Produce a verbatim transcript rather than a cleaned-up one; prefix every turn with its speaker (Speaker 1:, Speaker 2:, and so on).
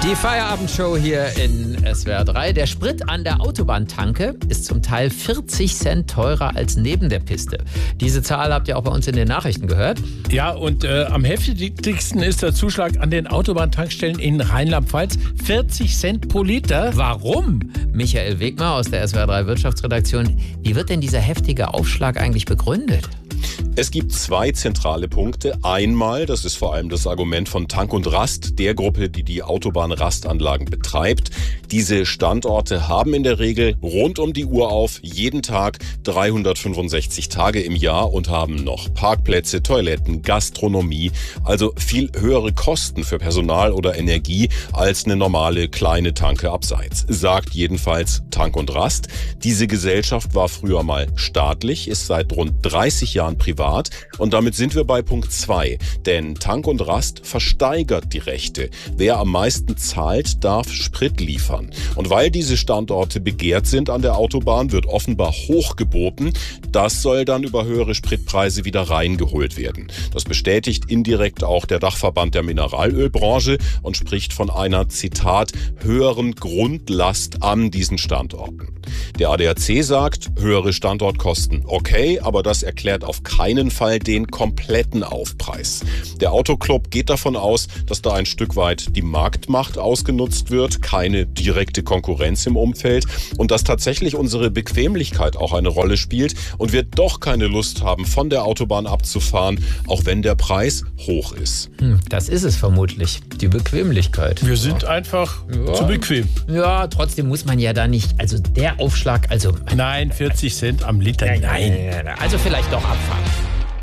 Speaker 1: Die Feierabendshow hier in S W R drei. Der Sprit an der Autobahntanke ist zum Teil vierzig Cent teurer als neben der Piste. Diese Zahl habt ihr auch bei uns in den Nachrichten gehört.
Speaker 2: Ja, und äh, am heftigsten ist der Zuschlag an den Autobahntankstellen in Rheinland-Pfalz. vierzig Cent pro Liter.
Speaker 1: Warum? Michael Wegmar aus der S W R drei Wirtschaftsredaktion. Wie wird denn dieser heftige Aufschlag eigentlich begründet?
Speaker 3: Es gibt zwei zentrale Punkte. Einmal, das ist vor allem das Argument von Tank und Rast, der Gruppe, die die Autobahnrastanlagen betreibt. Diese Standorte haben in der Regel rund um die Uhr auf, jeden Tag, dreihundertfünfundsechzig Tage im Jahr und haben noch Parkplätze, Toiletten, Gastronomie, also viel höhere Kosten für Personal oder Energie als eine normale kleine Tanke abseits, sagt jedenfalls Tank und Rast. Diese Gesellschaft war früher mal staatlich, ist seit rund dreißig Jahren privat. Und damit sind wir bei Punkt zwei. Denn Tank und Rast versteigert die Rechte. Wer am meisten zahlt, darf Sprit liefern. Und weil diese Standorte begehrt sind an der Autobahn, wird offenbar hoch geboten. Das soll dann über höhere Spritpreise wieder reingeholt werden. Das bestätigt indirekt auch der Dachverband der Mineralölbranche und spricht von einer, Zitat, höheren Grundlast an diesen Standorten. Der A D A C sagt, höhere Standortkosten okay, aber das erklärt auf keinen Fall den kompletten Aufpreis. Der Autoclub geht davon aus, dass da ein Stück weit die Marktmacht ausgenutzt wird, keine direkte Konkurrenz im Umfeld und dass tatsächlich unsere Bequemlichkeit auch eine Rolle spielt und wir doch keine Lust haben, von der Autobahn abzufahren, auch wenn der Preis hoch ist.
Speaker 1: Hm, das ist es vermutlich, die Bequemlichkeit.
Speaker 2: Wir sind ja. einfach ja. zu bequem.
Speaker 1: Ja, trotzdem muss man ja da nicht, also der Aufschlag, also...
Speaker 2: Nein, vierzig Cent am Liter, nein.
Speaker 1: nein. Also vielleicht doch abfahren.